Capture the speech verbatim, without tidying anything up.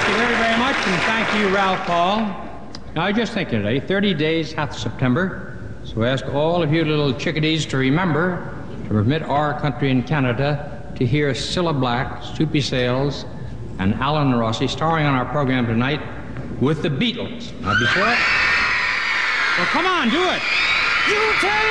you very, very much, and thank you, Ralph Hall. Now, I just think today, thirty days hath September, so I ask all of you little chickadees to remember to permit our country in Canada to hear Cilla Black, Soupy Sales, and Alan Rossi starring on our program tonight with the Beatles. Now, before... Well, come on, do it! You tell